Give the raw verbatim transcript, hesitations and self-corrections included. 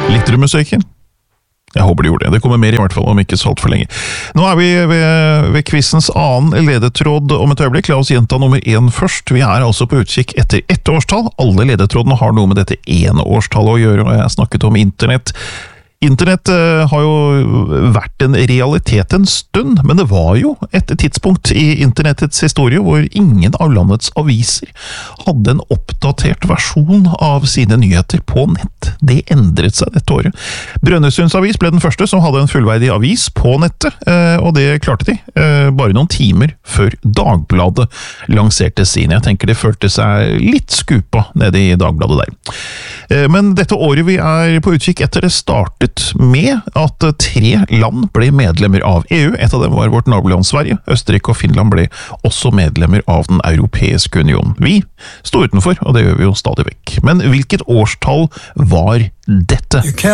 Likte du musikken? Jeg håper de gjorde det. Det kommer mer i hvert fall, om ikke så alt for lenge. Nå er vi ved, ved quizens annen ledetråd om et øyeblikk. La oss gjenta nummer én først. Vi er altså på utkikk etter ett årstall. Alle ledetrådene har noe med dette ene årstallet å gjøre, og jeg har snakket om internett. Internett uh, har jo vært en realitet en stund, men det var jo et tidspunkt i internettets historie hvor ingen av landets aviser hadde en oppdatert versjon av sine nyheter på nett. Det endret seg dette året. Brønnøysunds avis ble den første som hadde en fullverdig avis på nettet, uh, og det klarte de uh, bare noen timer før Dagbladet lanserte sin. Jeg tenker det følte seg litt skupa nede i Dagbladet der. Uh, men dette året vi er på utkikk etter det startet med at tre land ble medlemmer av E U. Et av dem var vårt naboland Sverige. Østerrike og Finland ble også medlemmer av den europeiske unionen. Vi stod utenfor, og det gjør vi jo stadig vekk. Men hvilket årstall var dette?